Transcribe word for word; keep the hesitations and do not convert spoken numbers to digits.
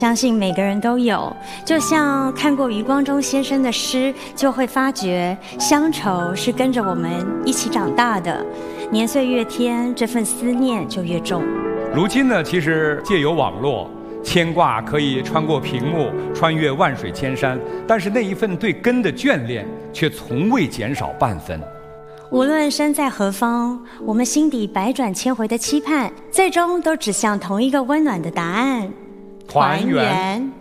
相信每个人都有，就像看过余光中先生的诗，就会发觉乡愁是跟着我们一起长大的，年岁越添，这份思念就越重。 如今呢，其实借由网络，牵挂可以穿过屏幕，穿越万水千山，但是那一份对根的眷恋却从未减少半分。 无论身在何方，我们心底百转千回的期盼，最终都指向同一个温暖的答案： 团圆。